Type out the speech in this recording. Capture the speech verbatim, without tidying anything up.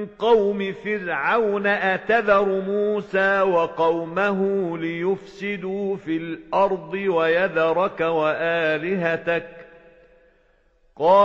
قوم فرعون أتذر موسى وقومه ليفسدوا في الأرض ويذرك وآلهتك قال